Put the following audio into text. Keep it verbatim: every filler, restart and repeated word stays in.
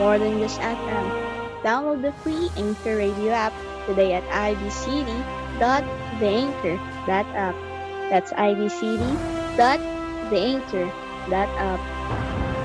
more than just F M. Download the free Anchor Radio app today at ibcd dot the anchor dot app. That's ibcd dot the anchor dot app.